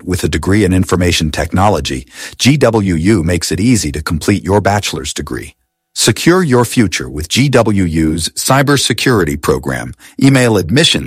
with a degree in information technology, GWU makes it easy to complete your bachelor's degree. Secure your future with GWU's cybersecurity program. Email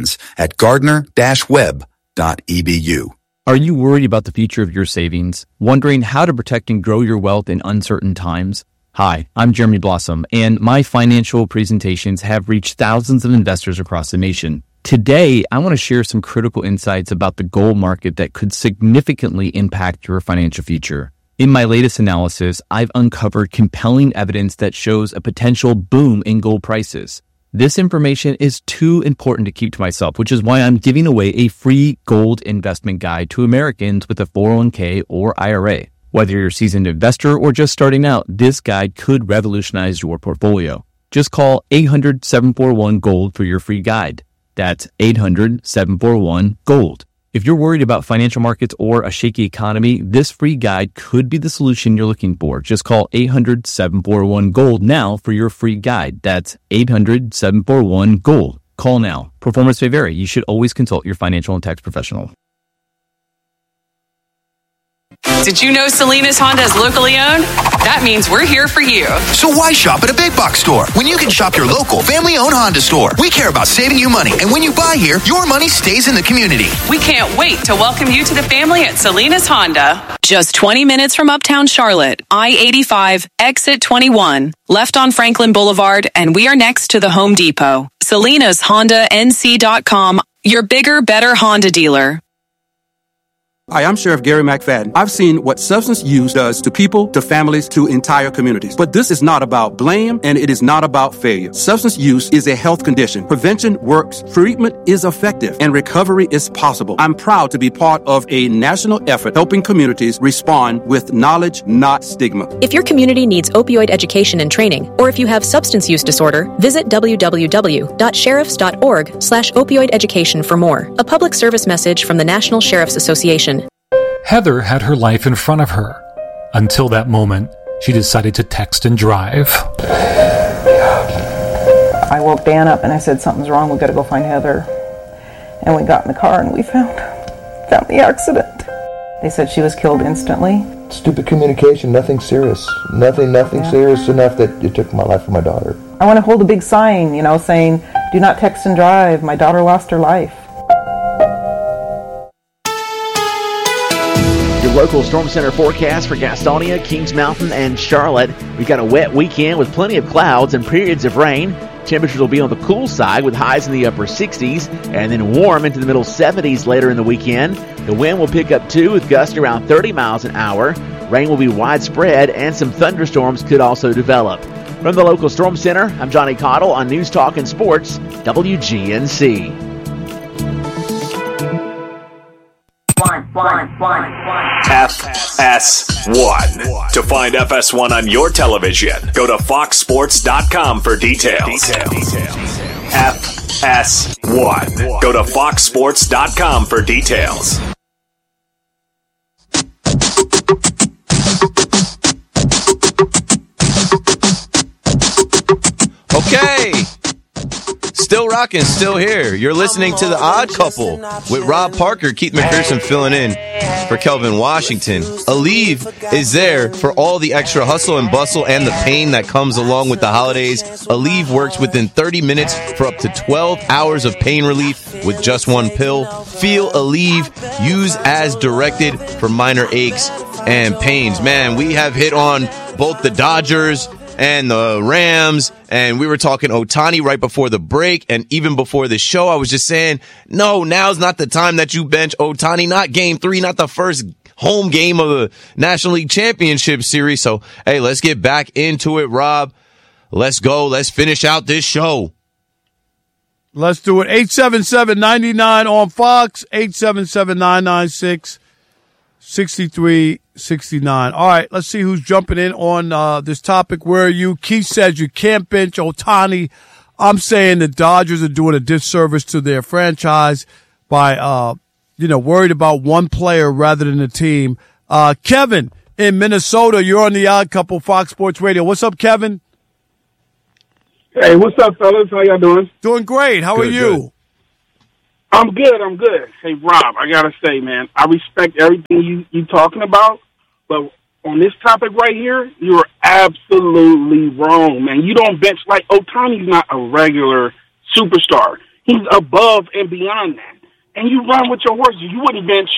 admissions@gardner-web.edu. Are you worried about the future of your savings? Wondering how to protect and grow your wealth in uncertain times? Hi, I'm Jeremy Blossom, and my financial presentations have reached thousands of investors across the nation. Today, I want to share some critical insights about the gold market that could significantly impact your financial future. In my latest analysis, I've uncovered compelling evidence that shows a potential boom in gold prices. This information is too important to keep to myself, which is why I'm giving away a free gold investment guide to Americans with a 401k or IRA. Whether you're a seasoned investor or just starting out, this guide could revolutionize your portfolio. Just call 800-741-GOLD for your free guide. That's 800-741-GOLD. If you're worried about financial markets or a shaky economy, this free guide could be the solution you're looking for. Just call 800-741-GOLD now for your free guide. That's 800-741-GOLD. Call now. Performance may vary. You should always consult your financial and tax professional. Did you know Salinas Honda is locally owned? That means we're here for you. So why shop at a big box store when you can shop your local family-owned Honda store? We care about saving you money, and when you buy here, your money stays in the community. We can't wait to welcome you to the family at Salinas Honda. Just 20 minutes from Uptown Charlotte, I-85, exit 21, left on Franklin Boulevard, and we are next to the Home Depot. SalinasHondaNC.com, your bigger, better Honda dealer. Hi, I'm Sheriff Gary McFadden. I've seen what substance use does to people, to families, to entire communities. But this is not about blame, and it is not about failure. Substance use is a health condition. Prevention works, treatment is effective, and recovery is possible. I'm proud to be part of a national effort helping communities respond with knowledge, not stigma. If your community needs opioid education and training, or if you have substance use disorder, visit www.sheriffs.org/opioid education for more. A public service message from the National Sheriff's Association. Heather had her life in front of her. Until that moment, she decided to text and drive. I woke Dan up and I said, something's wrong, we've got to go find Heather. And we got in the car and we found the accident. They said she was killed instantly. Stupid communication, nothing serious. Nothing serious enough that it took my life from my daughter. I want to hold a big sign, saying, do not text and drive. My daughter lost her life. Your local Storm Center forecast for Gastonia, Kings Mountain, and Charlotte. We've got a wet weekend with plenty of clouds and periods of rain. Temperatures will be on the cool side with highs in the upper 60s and then warm into the middle 70s later in the weekend. The wind will pick up too with gusts around 30 miles an hour. Rain will be widespread and some thunderstorms could also develop. From the local Storm Center, I'm Johnny Cottle on News Talk and Sports, WGNC. FS1. To find FS1 on your television, go to foxsports.com for details. FS1. Go to foxsports.com for details. Okay. Still rocking, still here. You're listening to The Odd Couple with Rob Parker, Keith McPherson filling in for Kelvin Washington. Aleve is there for all the extra hustle and bustle and the pain that comes along with the holidays. Aleve works within 30 minutes for up to 12 hours of pain relief with just one pill. Feel Aleve. Use as directed for minor aches and pains. Man, we have hit on both the Dodgers and the Rams, and we were talking Ohtani right before the break, and even before the show, I was just saying, no, now's not the time that you bench Ohtani, not game 3, not the first home game of the National League Championship Series. So, hey, let's get back into it, Rob. Let's go. Let's finish out this show. Let's do it. 877-99 on Fox, 877-996-6369. All right, let's see who's jumping in on this topic. Where are you? Keith says you can't bench Ohtani. I'm saying the Dodgers are doing a disservice to their franchise by, worried about one player rather than the team. Kevin in Minnesota, you're on the Odd Couple, Fox Sports Radio. What's up, Kevin? Hey, what's up, fellas? How y'all doing? Doing great. How are you? I'm good. Hey, Rob, I got to say, man, I respect everything you talking about, but on this topic right here, you're absolutely wrong, man. You don't bench like Ohtani's not a regular superstar. He's above and beyond that. And you run with your horses. You wouldn't bench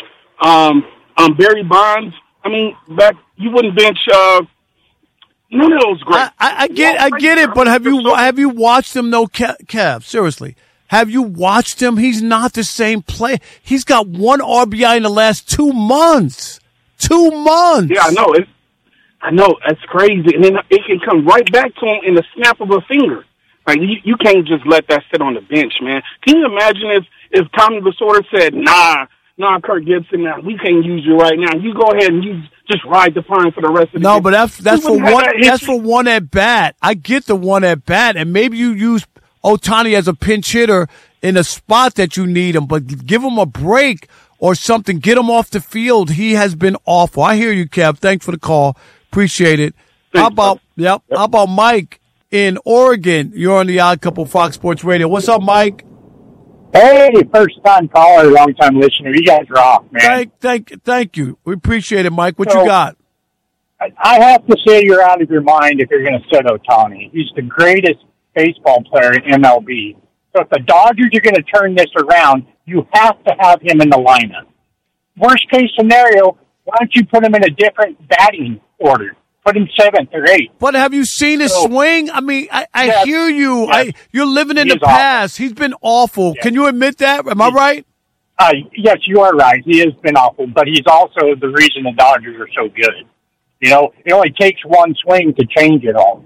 Barry Bonds. I mean, you wouldn't bench none of those great. I get it, but have you watched him though, Kev? Seriously. Have you watched him? He's not the same player. He's got 1 RBI in the last 2 months. 2 months. Yeah, I know. That's crazy. And then it can come right back to him in the snap of a finger. Like, you can't just let that sit on the bench, man. Can you imagine if Tommy Lasorda said, nah, Kirk Gibson, now we can't use you right now. You go ahead and you just ride the pine for the rest of the game. No, but that's for one at bat. I get the one at bat, and maybe you use Ohtani as a pinch hitter in a spot that you need him, but give him a break or something. Get him off the field. He has been awful. I hear you, Kev. Thanks for the call. Appreciate it. How about Mike in Oregon? You're on the Odd Couple Fox Sports Radio. What's up, Mike? Hey, first-time caller, long-time listener. You guys rock, man. Thank you. We appreciate it, Mike. What you got? I have to say you're out of your mind if you're going to sit Ohtani. He's the greatest baseball player in MLB. So if the Dodgers are going to turn this around, you have to have him in the lineup. Worst case scenario, why don't you put him in a different batting order? Put him 7th or 8th. But have you seen his swing? I mean, I hear you. Yes. You're living in the past. Awful. He's been awful. Yes. Can you admit that? Am I right? Yes, you are right. He has been awful, but he's also the reason the Dodgers are so good. You know, it only takes one swing to change it all.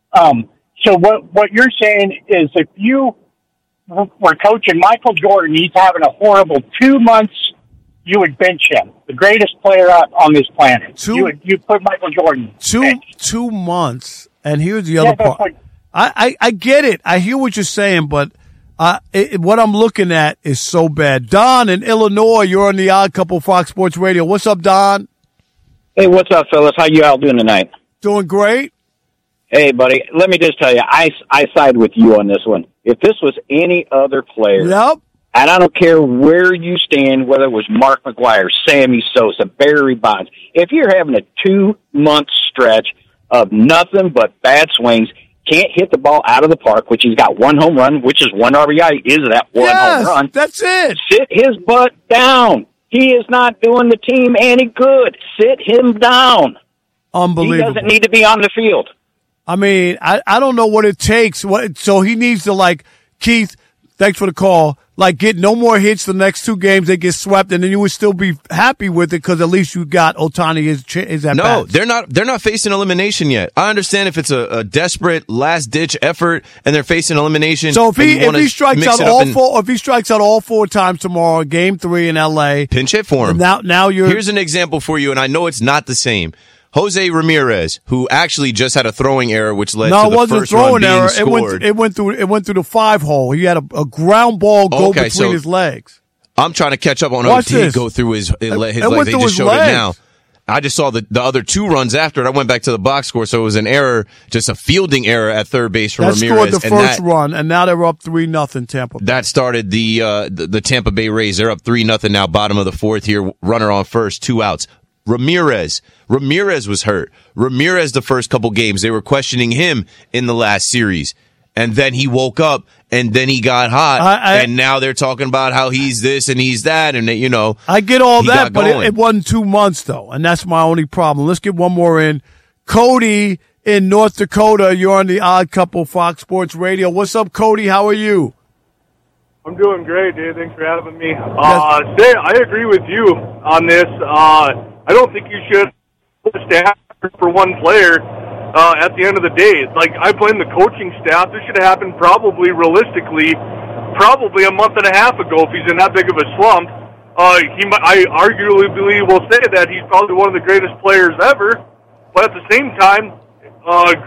So what you're saying is if you were coaching Michael Jordan, he's having a horrible 2 months, you would bench him, the greatest player on this planet. You put Michael Jordan. 2 months, and here's the other part. I get it. I hear what you're saying, but what I'm looking at is so bad. Don in Illinois, you're on the Odd Couple Fox Sports Radio. What's up, Don? Hey, what's up, fellas? How you all doing tonight? Doing great. Hey, buddy, let me just tell you, I side with you on this one. If this was any other player, and I don't care where you stand, whether it was Mark McGwire, Sammy Sosa, Barry Bonds, if you're having a 2-month stretch of nothing but bad swings, can't hit the ball out of the park, which he's got 1 home run, which is 1 RBI, is that one home run. That's it. Sit his butt down. He is not doing the team any good. Sit him down. Unbelievable. He doesn't need to be on the field. I mean, I don't know what it takes. So he needs to, Keith, thanks for the call, get no more hits the next 2 games. They get swept, and then you would still be happy with it because at least you got Ohtani is at No, bats. they're not facing elimination yet. I understand if it's a desperate last-ditch effort and they're facing elimination. So if he strikes out all 4 times tomorrow, Game 3 in L.A., pinch hit for him. Now here's an example for you, and I know it's not the same. Jose Ramirez, who actually just had a throwing error, which led to the first run being scored. It went through the 5-hole. He had a ground ball go between his legs. I'm trying to catch up on OT go through his legs. They just showed it now. I just saw the other 2 runs after it. I went back to the box score, so it was an error, just a fielding error at third base for Ramirez. That scored the first run, and now they're up 3-0 Tampa Bay. That started the Tampa Bay Rays. They're up 3-0 now, bottom of the 4th here. Runner on first, 2 outs. Ramirez was hurt. Ramirez, the first couple games, they were questioning him in the last series. And then he woke up, and then he got hot, and now they're talking about how he's this and he's that, and I get all that, but it wasn't 2 months, though, and that's my only problem. Let's get one more in. Cody in North Dakota, you're on the Odd Couple Fox Sports Radio. What's up, Cody? How are you? I'm doing great, dude. Thanks for having me. I agree with you on this. I don't think you should put a staff for one player at the end of the day. I blame the coaching staff. This should have happened realistically, a month and a half ago if he's in that big of a slump. I arguably will say that he's probably one of the greatest players ever, but at the same time, the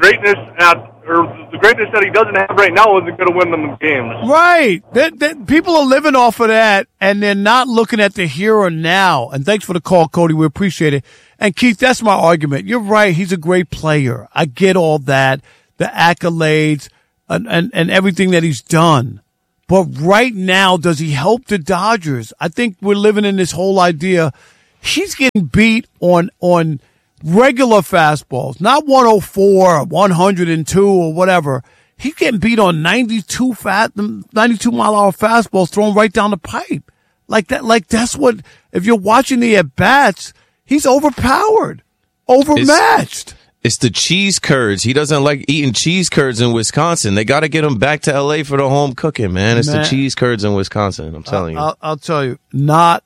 greatness that he doesn't have right now isn't going to win them games. Right. People are living off of that, and they're not looking at the here or now. And thanks for the call, Cody. We appreciate it. And, Keith, that's my argument. You're right. He's a great player. I get all that, the accolades and everything that he's done. But right now, does he help the Dodgers? I think we're living in this whole idea. He's getting beat on regular fastballs, not 104 or 102 or whatever. He's getting beat on 92 mile-an-hour fastballs thrown right down the pipe. Like that's what, if you're watching the at-bats, he's overpowered, overmatched. It's the cheese curds. He doesn't like eating cheese curds in Wisconsin. They got to get him back to L.A. for the home cooking, man. It's the cheese curds in Wisconsin. I'm telling you. I'll tell you, not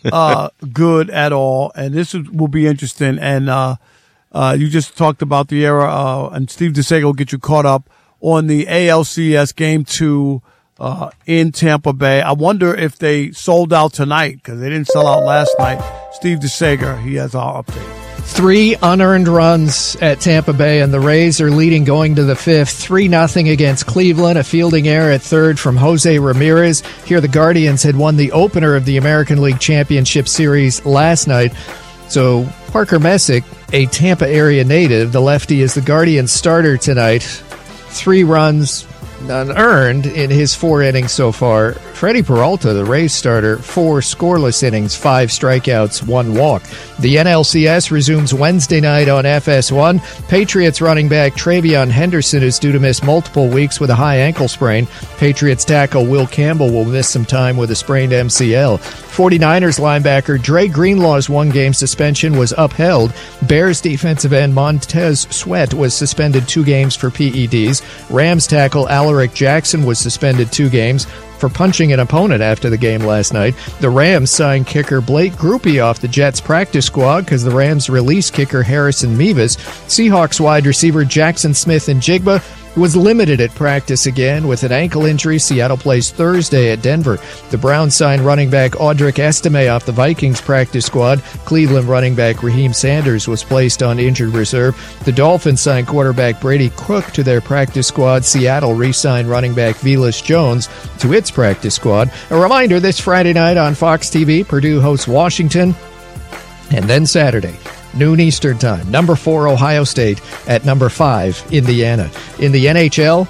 good at all. And this will be interesting. And you just talked about the era, and Steve DeSega will get you caught up on the ALCS Game 2 in Tampa Bay. I wonder if they sold out tonight because they didn't sell out last night. Steve DeSega, he has our update. 3 unearned runs at Tampa Bay, and the Rays are leading going to the 5th, 3-0 against Cleveland. A fielding error at third from Jose Ramirez. Here the Guardians had won the opener of the American League Championship Series last night. So Parker Messick, a Tampa area native, the lefty, is the Guardians starter tonight. 3 runs unearned in his 4 innings so far. Freddie Peralta, the Rays starter, 4 scoreless innings, 5 strikeouts, 1 walk. The NLCS resumes Wednesday night on FS1. Patriots running back Travion Henderson is due to miss multiple weeks with a high ankle sprain. Patriots tackle Will Campbell will miss some time with a sprained MCL. 49ers linebacker Dre Greenlaw's 1-game suspension was upheld. Bears defensive end Montez Sweat was suspended 2 games for PEDs. Rams tackle Alaric Jackson was suspended 2 games for punching an opponent after the game last night. The Rams signed kicker Blake Grupe off the Jets practice squad because the Rams released kicker Harrison Mevis. Seahawks wide receiver Jackson Smith-Njigba was limited at practice again with an ankle injury. Seattle plays Thursday at Denver. The Browns signed running back Audric Estime off the Vikings practice squad. Cleveland running back Raheem Sanders was placed on injured reserve. The Dolphins signed quarterback Brady Cook to their practice squad. Seattle re-signed running back Velus Jones to its practice squad. A reminder, this Friday night on Fox TV, Purdue hosts Washington, and then Saturday, noon Eastern Time, number 4 Ohio State at number 5 Indiana. In the NHL,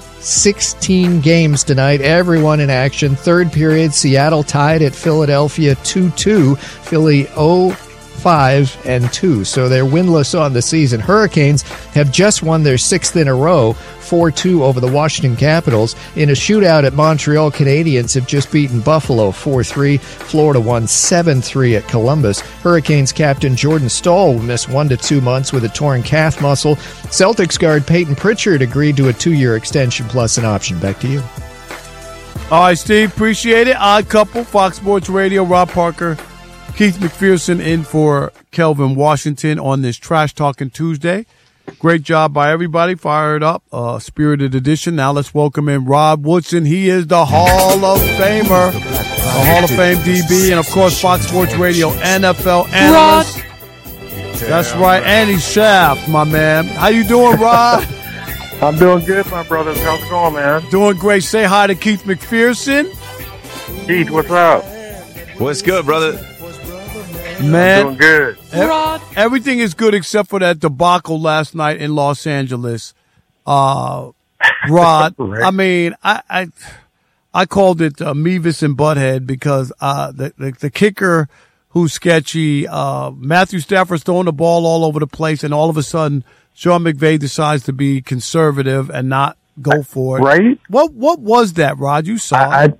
16 games tonight, everyone in action. Third period, Seattle tied at Philadelphia 2-2. Philly 0-5-2, so they're winless on the season. Hurricanes have just won their 6th in a row, 4-2 over the Washington Capitals. In a shootout at Montreal, Canadiens have just beaten Buffalo 4-3. Florida won 7-3 at Columbus. Hurricanes captain Jordan Staal will miss 1 to 2 months with a torn calf muscle. Celtics guard Peyton Pritchard agreed to a 2-year extension plus an option. Back to you. All right, Steve, appreciate it. Odd Couple, Fox Sports Radio, Rob Parker, Keith McPherson in for Kelvin Washington on this Trash Talking Tuesday. Great job by everybody. Fired up. Spirited edition. Now let's welcome in Rod Woodson. He is the Hall of Famer, the Hall of Fame DB, and of course Fox Sports Radio NFL analyst. That's right. Andy Shaft, my man. How you doing, Rod? I'm doing good, my brothers. How's it going, man? Doing great. Say hi to Keith McPherson. Keith, what's up? What's good, brother? Man, I'm doing good. Everything is good except for that debacle last night in Los Angeles. Rod, I mean, I called it Mevis and Butthead because the kicker who's sketchy, Matthew Stafford's throwing the ball all over the place, and all of a sudden Sean McVay decides to be conservative and not go for it. Right? What was that, Rod? You saw it.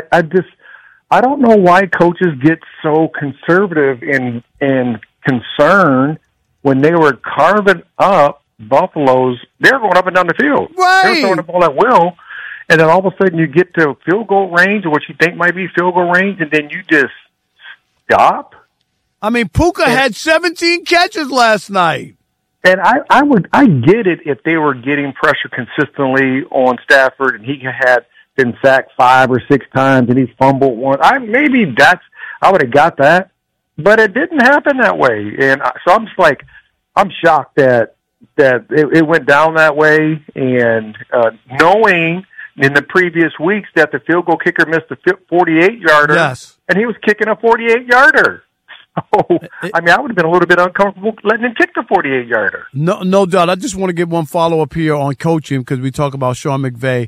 I don't know why coaches get so conservative and concerned when they were carving up Buffalo's. They're going up and down the field. Right. They're throwing the ball at will, and then all of a sudden you get to field goal range, or what you think might be field goal range, and then you just stop. I mean, Puka had 17 catches last night. And I get it if they were getting pressure consistently on Stafford, and he had been sacked 5 or 6 times and he fumbled one. I would have got that, but it didn't happen that way. And so I'm just like, I'm shocked that it went down that way. And knowing in the previous weeks that the field goal kicker missed a 48-yarder, yes, and he was kicking a 48-yarder. So, I mean, I would have been a little bit uncomfortable letting him kick the 48-yarder. No doubt. I just want to get one follow-up here on coaching because we talk about Sean McVay.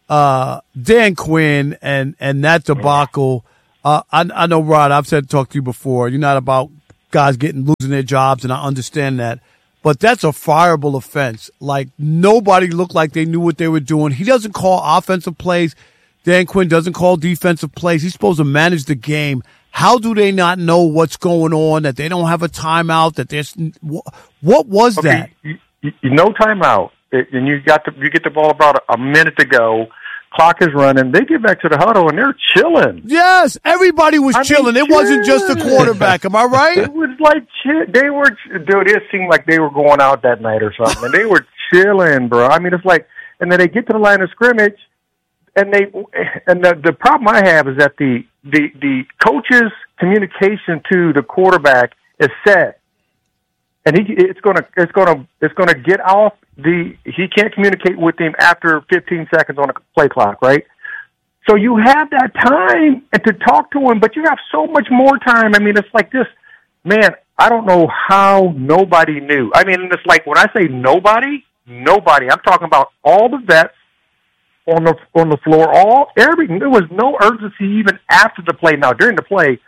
Dan Quinn and that debacle. I know, Rod, I've talked to you before. You're not about guys losing their jobs, and I understand that. But that's a fireable offense. Like, nobody looked like they knew what they were doing. He doesn't call offensive plays. Dan Quinn doesn't call defensive plays. He's supposed to manage the game. How do they not know what's going on, that they don't have a timeout, that there's – what was that? No timeout. And you get the ball about a minute to go. Clock is running. They get back to the huddle, and they're chilling. Yes, everybody was chilling. It wasn't just the quarterback. Am I right? It was like they were. Dude, it seemed like they were going out that night or something, and they were chilling, bro. I mean, it's like, and then they get to the line of scrimmage, and the problem I have is that the coach's communication to the quarterback is set, and it's gonna get off. He can't communicate with him after 15 seconds on a play clock, right? So you have that time to talk to him, but you have so much more time. I mean, it's like this, man, I don't know how nobody knew. I mean, it's like when I say nobody, I'm talking about all the vets on the floor, everything. There was no urgency even after the play. Now, during the play,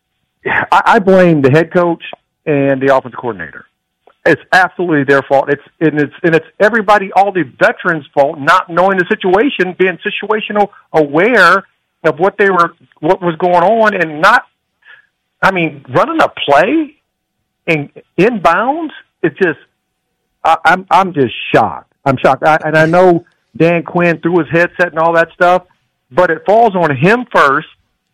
I blame the head coach and the offensive coordinator. It's absolutely their fault. It's everybody, all the veterans' fault, not knowing the situation, being situational aware of what was going on, and not, I mean, running a play and inbounds. It's just, I'm just shocked. I'm shocked, and I know Dan Quinn threw his headset and all that stuff, but it falls on him first,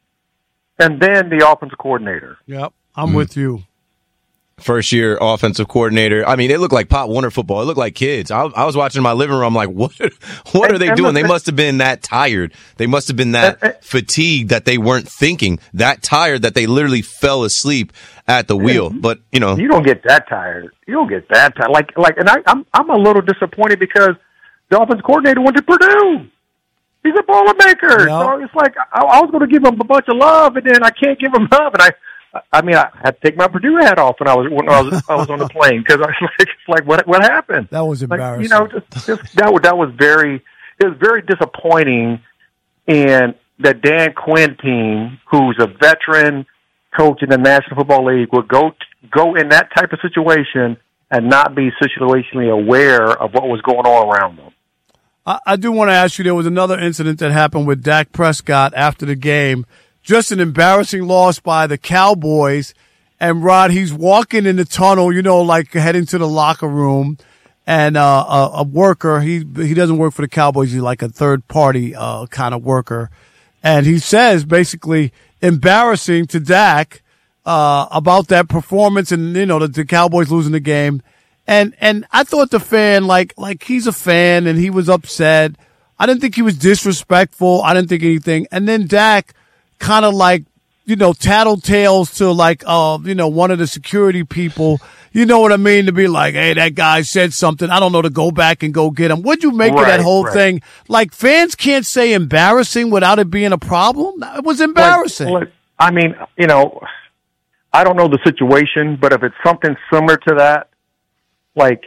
and then the offensive coordinator. Yep, I'm with you. First-year offensive coordinator. I mean, it looked like Pop Warner football. It looked like kids. I was watching in my living room. I'm like, what are they doing? They must have been that tired. They must have been that fatigued that they weren't thinking. That tired that they literally fell asleep at the wheel. But, you know. You don't get that tired. You don't get that tired. And I'm a little disappointed because the offensive coordinator went to Purdue. He's a Boilermaker. Yep. So it's like, I was going to give him a bunch of love, and then I can't give him love. And I mean, I had to take my Purdue hat off when I was on the plane because I was like, what happened? That was embarrassing. Like, you know, that was very disappointing. And that Dan Quinn team, who's a veteran coach in the National Football League, would go in that type of situation and not be situationally aware of what was going on around them. I do want to ask you, there was another incident that happened with Dak Prescott after the game. Just an embarrassing loss by the Cowboys. And, Rod, he's walking in the tunnel, you know, like heading to the locker room. And a worker, he doesn't work for the Cowboys. He's like a third-party kind of worker. And he says, basically, embarrassing to Dak about that performance and, you know, the Cowboys losing the game. And I thought the fan, like he's a fan and he was upset. I didn't think he was disrespectful. I didn't think anything. And then Dak kind of like, you know, tattletales to like, you know, one of the security people, you know what I mean? To be like, hey, that guy said something. I don't know, to go back and go get him. What'd you make of that whole thing? Like, fans can't say embarrassing without it being a problem. It was embarrassing. I mean, you know, I don't know the situation, but if it's something similar to that, like,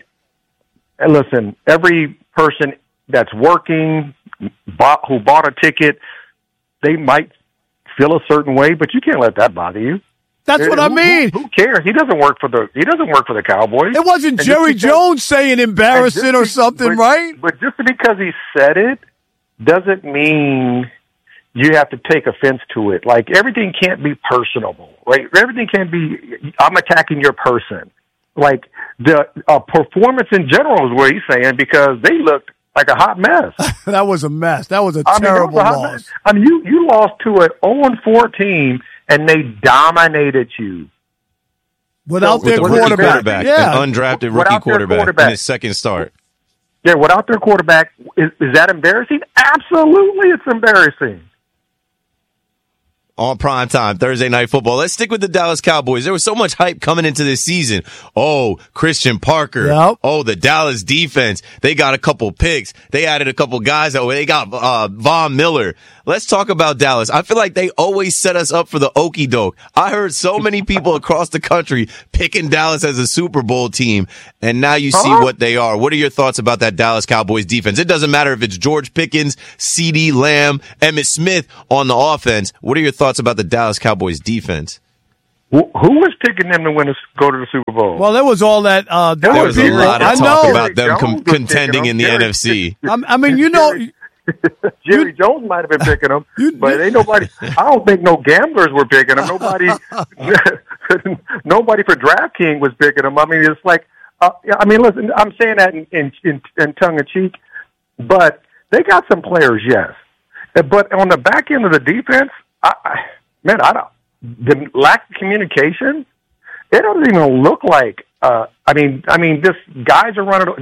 listen, every person that's working, who bought a ticket, they might feel a certain way, but you can't let that bother you. That's what I mean. Who cares? He doesn't work for the Cowboys. It wasn't Jerry Jones saying embarrassing or something, right? But just because he said it doesn't mean you have to take offense to it. Like, everything can't be personable, right? Everything can't be, I'm attacking your person. Like, the performance in general is what he's saying, because they looked like a hot mess. That was a mess. That was a terrible loss. I mean, you lost to an 0-4 team, and they dominated you. Without their quarterback. Yeah. An undrafted rookie quarterback in his second start. Yeah, without their quarterback, is that embarrassing? Absolutely, it's embarrassing. on primetime Thursday Night Football. Let's stick with the Dallas Cowboys. There was so much hype coming into this season. Oh, Christian Parker. Yep. Oh, the Dallas defense. They got a couple picks. They added a couple guys. They got Von Miller. Let's talk about Dallas. I feel like they always set us up for the okie doke. I heard so many people across the country picking Dallas as a Super Bowl team, and now you see what they are. What are your thoughts about that Dallas Cowboys defense? It doesn't matter if it's George Pickens, CeeDee Lamb, Emmitt Smith on the offense. What are your thoughts about the Dallas Cowboys defense? Who was picking them to go to the Super Bowl? Well, there was all that. There was a lot of talk about them contending in the NFC. I mean, you know. Jerry Jones might have been picking them, but ain't nobody. I don't think no gamblers were picking them. Nobody for DraftKings was picking them. I mean, it's like, I mean, listen, I'm saying that in tongue in cheek, but they got some players, yes. But on the back end of the defense, the lack of communication, it doesn't even look like. I mean, this guys are running.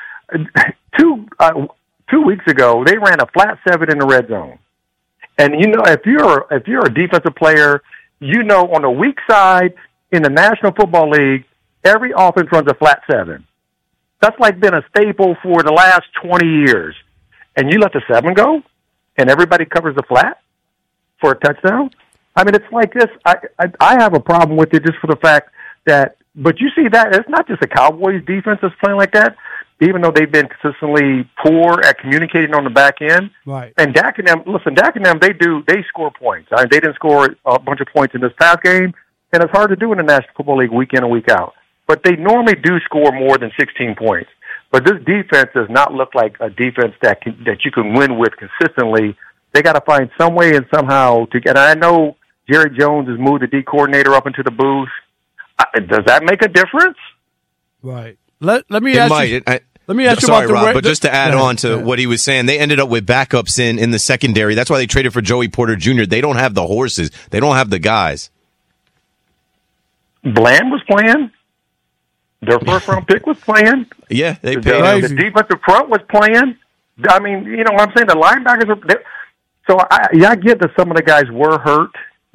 Two weeks ago, they ran a flat 7 in the red zone, and you know if you're a defensive player, you know on the weak side in the National Football League, every offense runs a flat 7. That's like been a staple for the last 20 years, and you let the 7 go, and everybody covers the flat for a touchdown. I mean, it's like this. I have a problem with it just for the fact that. But you see that it's not just the Cowboys defense that's playing like that. Even though they've been consistently poor at communicating on the back end. Right. And Dak and them, they score points. I mean, they didn't score a bunch of points in this past game, and it's hard to do in the National Football League week in and week out. But they normally do score more than 16 points. But this defense does not look like a defense that you can win with consistently. They got to find some way and somehow to get. I know Jerry Jones has moved the D coordinator up into the booth. Does that make a difference? Right. Let me ask you. Let me ask you about the Rob, but just to add on to what he was saying, they ended up with backups in the secondary. That's why they traded for Joey Porter Jr. They don't have the horses. They don't have the guys. Bland was playing. Their first-round pick was playing. Yeah, they paid him. The defensive front was playing. I mean, you know what I'm saying? The linebackers are – so I get that some of the guys were hurt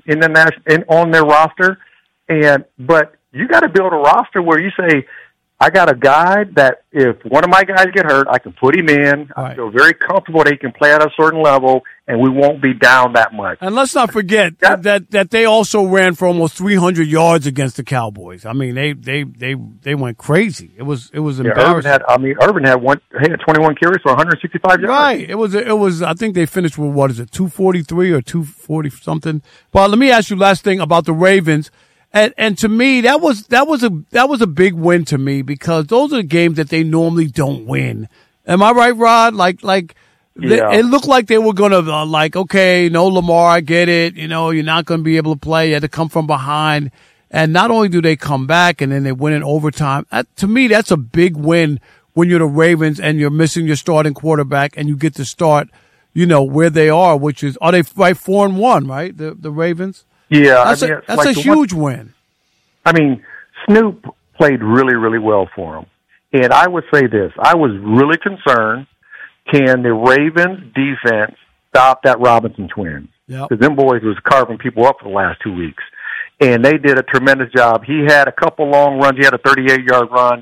on their roster, but you got to build a roster where you say – I got a guy that if one of my guys get hurt, I can put him in. I feel very comfortable that he can play at a certain level, and we won't be down that much. And let's not forget that they also ran for almost 300 yards against the Cowboys. I mean, they went crazy. It was embarrassing. Urban had 21 carries for 165 yards. Right. It was. I think they finished with 243 or 240 something. But let me ask you last thing about the Ravens. And to me, that was a big win to me because those are the games that they normally don't win. Am I right, Rod? It looked like they were gonna okay, no Lamar, I get it. You know, you're not gonna be able to play. You had to come from behind, and not only do they come back and then they win in overtime. To me, that's a big win when you're the Ravens and you're missing your starting quarterback and you get to start, where they are, which is are they 4-1, right? The Ravens. Yeah, that's a huge win. I mean, Snoop played really, really well for him. And I would say this. I was really concerned, can the Ravens defense stop that Robinson twins? Because them boys was carving people up for the last 2 weeks. And they did a tremendous job. He had a couple long runs. He had a 38-yard run.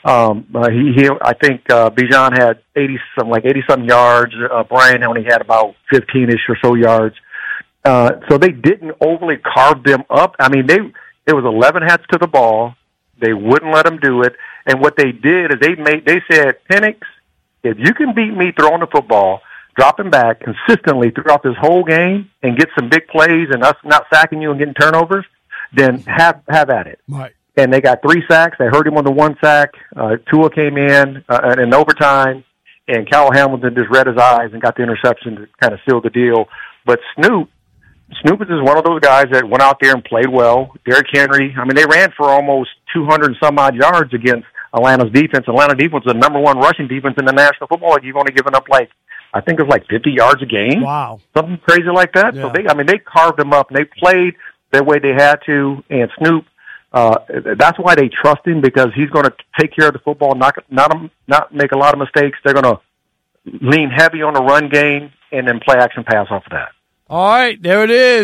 I think Bijan had 80-something yards. Brian only had about 15-ish or so yards. So they didn't overly carve them up. I mean, it was 11 hats to the ball. They wouldn't let them do it. And what they did is they said, Penix, if you can beat me throwing the football, dropping back consistently throughout this whole game and get some big plays and us not sacking you and getting turnovers, then have at it. Right. And they got 3 sacks. They hurt him on the 1 sack. Tua came in overtime, and Kyle Hamilton just read his eyes and got the interception to kind of seal the deal. But Snoop is just one of those guys that went out there and played well. Derrick Henry, I mean, they ran for almost 200 and some odd yards against Atlanta's defense. Atlanta defense is the number 1 rushing defense in the National Football League. You've only given up I think it was 50 yards a game. Wow. Something crazy like that. Yeah. So they carved them up and they played the way they had to. And Snoop, that's why they trust him, because he's going to take care of the football, not make a lot of mistakes. They're going to lean heavy on the run game and then play action pass off of that. All right, there it is.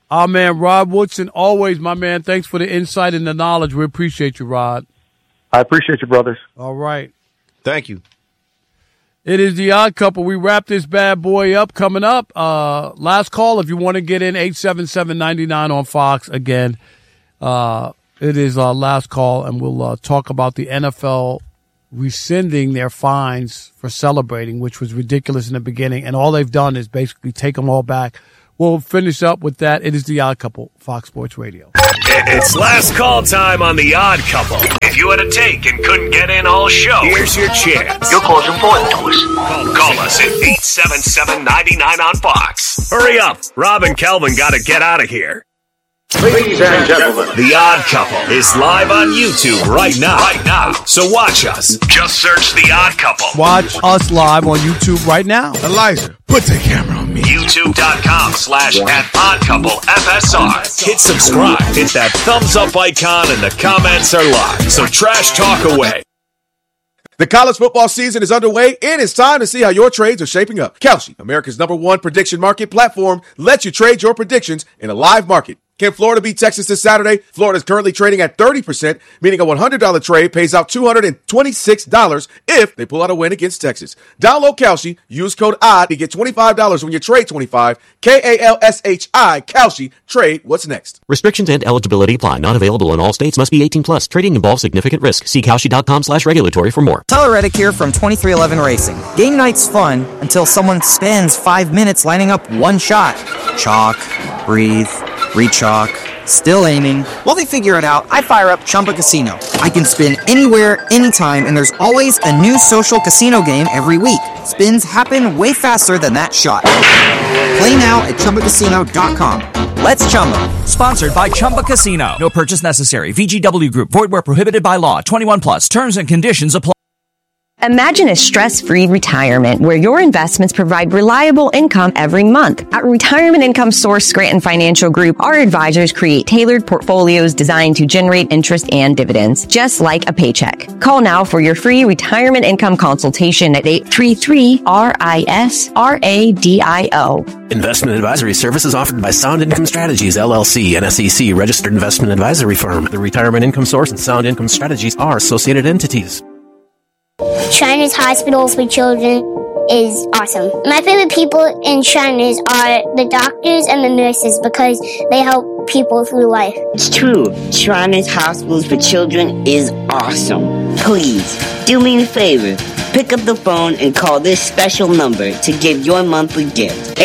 Our man, Rod Woodson, always, my man. Thanks for the insight and the knowledge. We appreciate you, Rod. I appreciate you, brothers. All right. Thank you. It is the Odd Couple. We wrap this bad boy up. Coming up, last call if you want to get in, 877-99 on Fox. Again, it is our last call, and we'll talk about the NFL rescinding their fines for celebrating, which was ridiculous in the beginning, and all they've done is basically take them all back. We'll finish up with that. It is the Odd Couple, Fox Sports Radio. It's last call time on the Odd Couple. If you had a take and couldn't get in all show, here's your chance. Your call's important to us. Call us at 877-99 on Fox. Hurry up. Rob and Kelvin got to get out of here. Ladies and gentlemen, The Odd Couple is live on YouTube right now. So watch us. Just search The Odd Couple. Watch us live on YouTube right now. Elijah, put the camera on me. YouTube.com/@OddCoupleFSR. Hit subscribe. Hit that thumbs up icon and the comments are live. So trash talk away. The college football season is underway, and it's time to see how your trades are shaping up. Kalshi, America's #1 prediction market platform, lets you trade your predictions in a live market. Can Florida beat Texas this Saturday? Florida is currently trading at 30%, meaning a $100 trade pays out $226 if they pull out a win against Texas. Download Kalshi, use code ODD to get $25 when you trade 25. Kalshi, Kalshi, trade what's next. Restrictions and eligibility apply. Not available in all states. Must be 18 plus. Trading involves significant risk. See Kalshi.com/regulatory for more. Tyler Reddick here from 2311 Racing. Game night's fun until someone spends 5 minutes lining up one shot. Chalk, breathe, rechalk, still aiming. While they figure it out, I fire up Chumba Casino. I can spin anywhere, anytime, and there's always a new social casino game every week. Spins happen way faster than that shot. Play now at ChumbaCasino.com. Let's Chumba. Sponsored by Chumba Casino. No purchase necessary. VGW Group. Void where prohibited by law. 21 plus. Terms and conditions apply. Imagine a stress-free retirement where your investments provide reliable income every month. At Retirement Income Source Scranton Financial Group, our advisors create tailored portfolios designed to generate interest and dividends, just like a paycheck. Call now for your free retirement income consultation at 833-RISRADIO. Investment advisory services offered by Sound Income Strategies, LLC, an SEC registered investment advisory firm. The Retirement Income Source and Sound Income Strategies are associated entities. Shriners Hospitals for Children is awesome. My favorite people in Shriners are the doctors and the nurses because they help people through life. It's true. Shriners Hospitals for Children is awesome. Please, do me a favor. Pick up the phone and call this special number to give your monthly gift.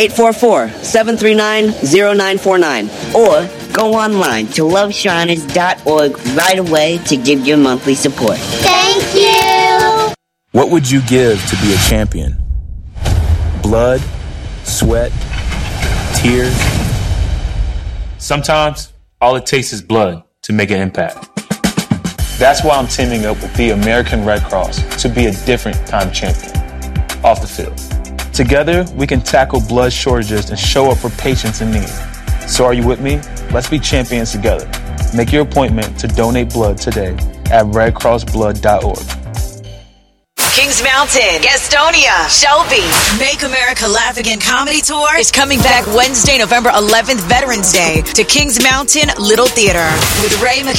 844-739-0949. Or go online to loveshriners.org right away to give your monthly support. Thank you! What would you give to be a champion? Blood, sweat, tears? Sometimes, all it takes is blood to make an impact. That's why I'm teaming up with the American Red Cross to be a different kind of champion off the field. Together, we can tackle blood shortages and show up for patients in need. So are you with me? Let's be champions together. Make your appointment to donate blood today at redcrossblood.org. Kings Mountain, Gastonia, Shelby. Make America Laugh Again Comedy Tour is coming back Wednesday, November 11th, Veterans Day, to Kings Mountain Little Theater with Ray McKenna.